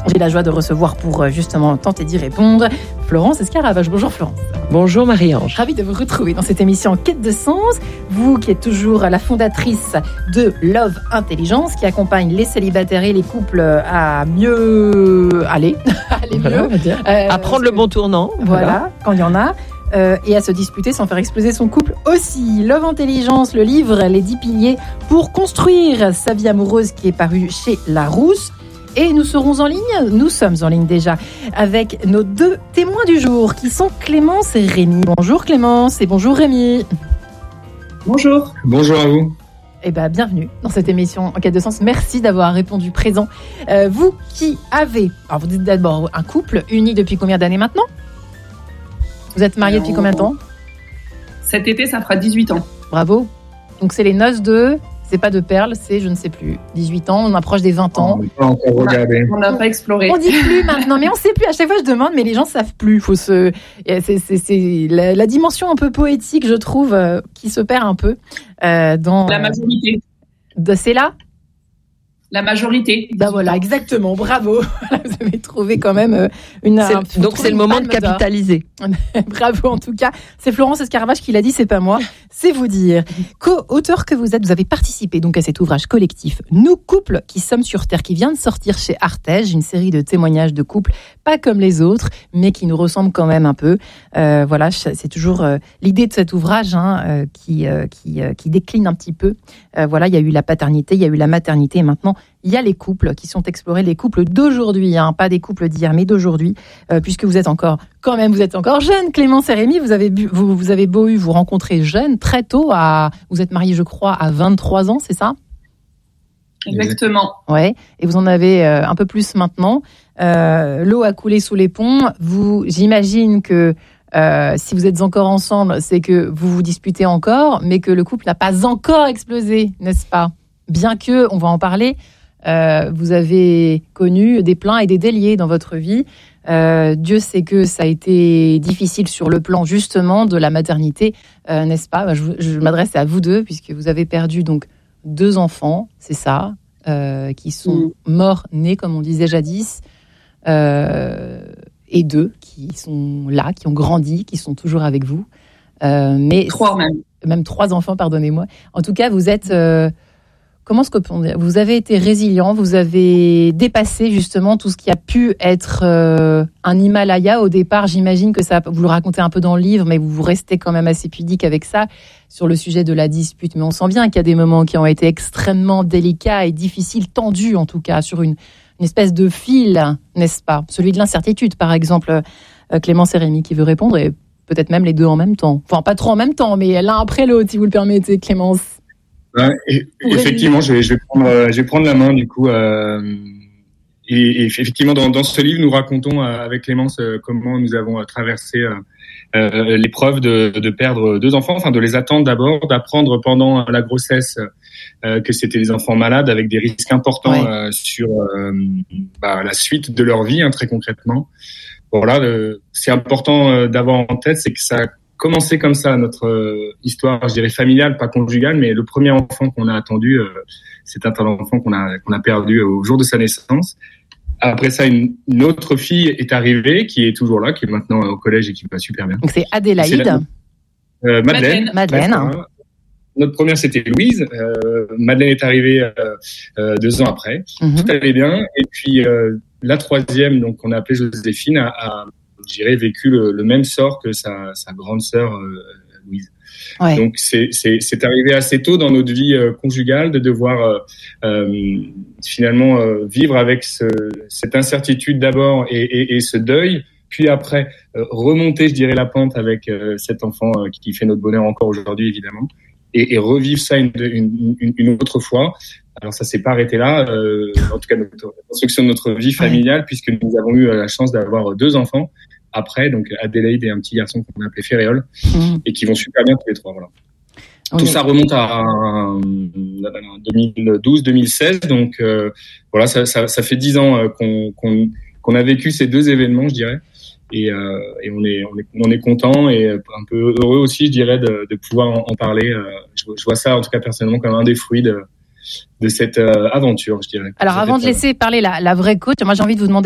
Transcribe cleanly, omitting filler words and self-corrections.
J'ai la joie de recevoir pour justement tenter d'y répondre Florence Escaravage. Bonjour Florence. Bonjour Marie-Ange. Ravie de vous retrouver dans cette émission en quête de sens. Vous qui êtes toujours la fondatrice de Love Intelligence, qui accompagne les célibataires et les couples à mieux aller Voilà, mieux. à prendre le bon tournant. Voilà, quand il y en a. Et à se disputer sans faire exploser son couple aussi. Love Intelligence, le livre Les 10 piliers pour construire sa vie amoureuse, qui est paru chez Larousse. Et nous serons en ligne, nous sommes en ligne déjà, avec nos deux témoins du jour, qui sont Clémence et Rémi. Bonjour Clémence et bonjour Rémi. Bonjour. Bonjour à vous. Eh ben, bienvenue dans cette émission en quête de sens. Merci d'avoir répondu présent. Vous qui avez, alors vous dites d'abord un couple uni depuis combien d'années maintenant ? Vous êtes mariés depuis combien de temps ? Cet été, ça fera 18 ans. Bravo. Donc c'est les noces de... C'est pas de perles, c'est je ne sais plus. 18 ans, on approche des 20 ans. On n'a pas encore regardé. On n'a pas exploré. On dit plus maintenant, mais on sait plus. À chaque fois, je demande, mais les gens savent plus. Faut se... C'est la dimension un peu poétique, je trouve, qui se perd un peu dans... La majorité. C'est là ? La majorité. Ben voilà, exactement, bravo. Vous avez trouvé quand même donc c'est le moment de capitaliser. Bravo en tout cas. C'est Florence Escaravage qui l'a dit, c'est pas moi. C'est vous dire. Co-auteur que vous êtes, vous avez participé donc à cet ouvrage collectif Nous couples qui sommes sur Terre, qui vient de sortir chez Artege, une série de témoignages de couples pas comme les autres, mais qui nous ressemblent quand même un peu. Voilà, c'est toujours l'idée de cet ouvrage qui décline un petit peu. Voilà, il y a eu la paternité, il y a eu la maternité, et maintenant il y a les couples qui sont explorés, les couples d'aujourd'hui, pas des couples d'hier, mais d'aujourd'hui, puisque vous êtes encore jeunes, Clémence et Rémi, vous avez beau vous rencontrer jeunes, très tôt, vous êtes mariés, je crois, à 23 ans, c'est ça ? Exactement. Ouais, et vous en avez un peu plus maintenant. L'eau a coulé sous les ponts. J'imagine que si vous êtes encore ensemble, c'est que vous vous disputez encore, mais que le couple n'a pas encore explosé, n'est-ce pas ? Bien que, on va en parler, vous avez connu des pleins et des déliés dans votre vie. Dieu sait que ça a été difficile sur le plan justement de la maternité, n'est-ce pas ? Je m'adresse à vous deux, puisque vous avez perdu donc 2 enfants, c'est ça, qui sont morts-nés, comme on disait jadis, et 2 qui sont là, qui ont grandi, qui sont toujours avec vous. Mais 3 même. Même 3 enfants, pardonnez-moi. En tout cas, vous êtes... comment est-ce qu'on dit ? Vous avez été résilient, vous avez dépassé justement tout ce qui a pu être un Himalaya au départ. J'imagine que ça, vous le racontez un peu dans le livre, mais vous restez quand même assez pudique avec ça, sur le sujet de la dispute. Mais on sent bien qu'il y a des moments qui ont été extrêmement délicats et difficiles, tendus en tout cas, sur une espèce de fil, n'est-ce pas ? Celui de l'incertitude, par exemple. Clémence et Rémi qui veut répondre, et peut-être même les deux en même temps. Enfin, pas trop en même temps, mais l'un après l'autre, si vous le permettez, Clémence. Effectivement, je vais prendre la main du coup. Et effectivement, dans ce livre, nous racontons avec Clémence comment nous avons traversé l'épreuve de perdre 2 enfants, enfin de les attendre d'abord, d'apprendre pendant la grossesse que c'était des enfants malades avec des risques importants sur la suite de leur vie, très concrètement. Voilà, c'est important d'avoir en tête, c'est que ça a commencé comme ça, notre histoire, je dirais familiale, pas conjugale, mais le premier enfant qu'on a attendu, c'est un enfant qu'on a perdu au jour de sa naissance. Après ça, une autre fille est arrivée, qui est toujours là, qui est maintenant au collège et qui va super bien. Donc c'est Adélaïde. Madeleine. Notre première, c'était Louise. Madeleine est arrivée 2 ans après. Tout allait bien. Et puis la troisième, donc on a appelée Joséphine, a je dirais, vécu le même sort que sa grande sœur Louise. Ouais. Donc c'est arrivé assez tôt dans notre vie conjugale de devoir finalement vivre avec cette incertitude d'abord et ce deuil, puis après remonter, je dirais, la pente avec cet enfant qui fait notre bonheur encore aujourd'hui évidemment, et revivre ça une autre fois. Alors ça s'est pas arrêté là, en tout cas la construction de notre vie familiale, puisque nous avons eu la chance d'avoir 2 enfants après, donc Adélaïde et un petit garçon qu'on a appelé Féréol, et qui vont super bien tous les 3. Voilà. Okay. Tout ça remonte à 2012-2016, donc voilà, ça fait 10 ans qu'on a vécu ces 2 événements, je dirais, et on est content et un peu heureux aussi, je dirais, de pouvoir en parler. Je vois ça, en tout cas personnellement, comme un des fruits de cette aventure, je dirais. Alors, avant de laisser parler la vraie coach, moi j'ai envie de vous demander